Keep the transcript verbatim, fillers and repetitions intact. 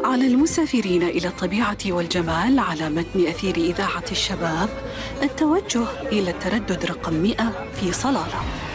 على المسافرين إلى الطبيعة والجمال على متن أثير إذاعة الشباب التوجه إلى التردد رقم مئة في صلالة.